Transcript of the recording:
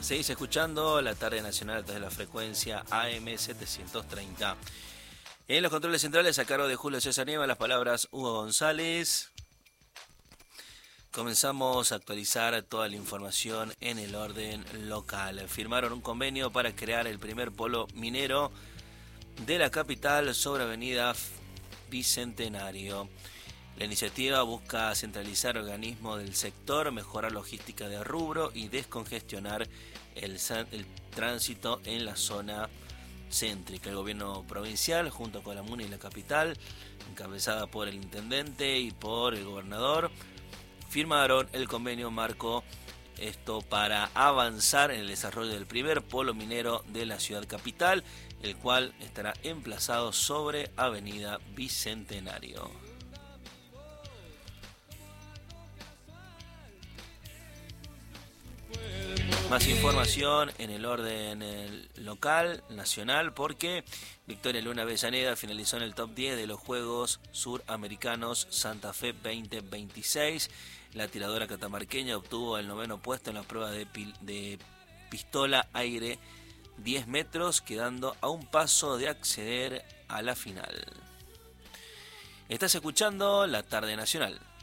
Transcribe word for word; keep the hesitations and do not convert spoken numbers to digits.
Seguís escuchando la tarde nacional a través de la frecuencia A M setecientos treinta. En los controles centrales, a cargo de Julio César Nieva, las palabras Hugo González. Comenzamos a actualizar toda la información en el orden local. Firmaron un convenio para crear el primer polo minero de la capital sobre Avenida Bicentenario. La iniciativa busca centralizar organismos del sector, mejorar logística de rubro y descongestionar el, el tránsito en la zona céntrica. El gobierno provincial, junto con la MUNI y la capital, encabezada por el intendente y por el gobernador, firmaron el convenio marco, esto para avanzar en el desarrollo del primer polo minero de la ciudad capital, el cual estará emplazado sobre Avenida Bicentenario. Más información en el orden local, nacional, porque Victoria Luna Avellaneda finalizó en el top diez de los Juegos Suramericanos Santa Fe veinte veintiséis. La tiradora catamarqueña obtuvo el noveno puesto en la prueba de, pil- de pistola aire diez metros, quedando a un paso de acceder a la final. Estás escuchando La Tarde Nacional.